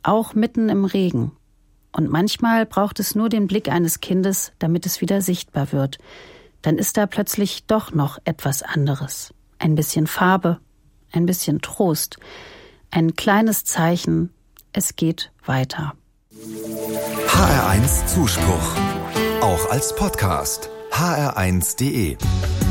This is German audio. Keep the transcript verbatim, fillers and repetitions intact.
auch mitten im Regen. Und manchmal braucht es nur den Blick eines Kindes, damit es wieder sichtbar wird. Dann ist da plötzlich doch noch etwas anderes. Ein bisschen Farbe, ein bisschen Trost, ein kleines Zeichen, es geht weiter. H R eins Zuspruch, auch als Podcast, h r eins punkt d e.